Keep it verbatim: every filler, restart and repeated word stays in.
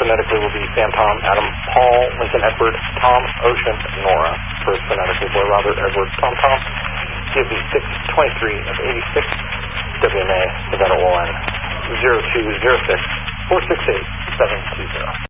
phonetically will be Sam, Tom, Adam, Paul, Lincoln, Edward, Tom, Ocean, Nora. First phonetically, Boy, Robert, Edward, Tom, Tom. C V six twenty-three of eighty-six. W M A, Nevada O N zero two zero six four six eight seven two zero.